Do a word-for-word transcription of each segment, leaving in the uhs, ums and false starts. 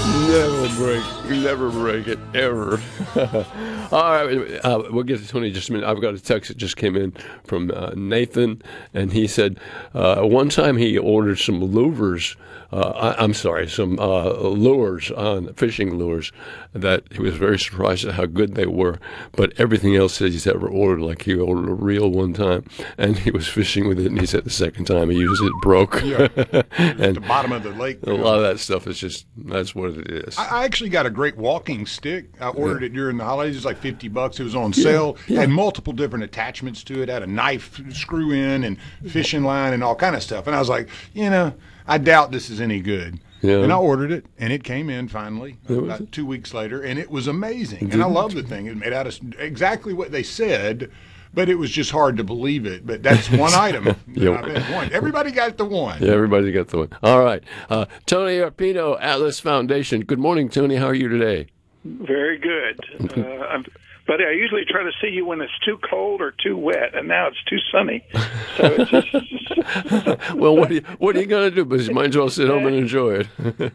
Never break. Never break it, ever. All right, uh, we'll get to Tony in just a minute. I've got a text that just came in from uh, Nathan, and he said uh, one time he ordered some lures. Uh, I, I'm sorry, some uh, lures, on fishing lures, that he was very surprised at how good they were. But everything else that he's ever ordered, like he ordered a reel one time, and he was fishing with it, and he said the second time he used it, it broke. Yeah, and the bottom of the lake. A lot of that stuff is just, that's what it is. I, I actually got a great walking stick. I ordered yeah. it during the holidays. It was like fifty bucks. It was on sale. Yeah. Yeah. Had multiple different attachments to it. Had a knife screw in and fishing line and all kind of stuff. And I was like, you know, I doubt this is any good. Yeah. And I ordered it, and it came in finally about it? two weeks later, and it was amazing. Didn't and I love the thing. It made out of exactly what they said, but it was just hard to believe it. But that's one item. Yeah. I bet one. Everybody got the one. Yeah, everybody got the one. All right. Uh, Tony Arpino, Atlas Foundation. Good morning, Tony. How are you today? Very good. Uh, I'm, but I usually try to see you when it's too cold or too wet, and now it's too sunny. So it's just... well, what are you, what are you going to do? But you might as well sit home and enjoy it.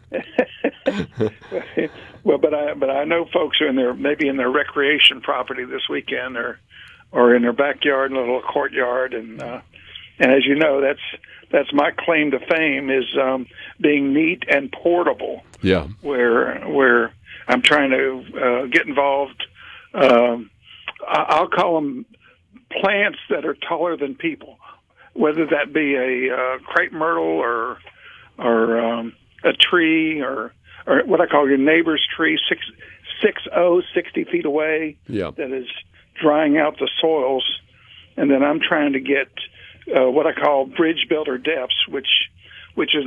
Well, but I but I know folks are in their maybe in their recreation property this weekend, or or in their backyard, in a little courtyard, and uh, and as you know, that's that's my claim to fame is um, being neat and portable. Yeah. Where where I'm trying to uh, get involved. Um, I'll call them plants that are taller than people, whether that be a uh, crepe myrtle or or um, a tree or or what I call your neighbor's tree, six six oh sixty feet away. Yeah. That is drying out the soils, and then I'm trying to get uh, what I call bridge builder depths, which which is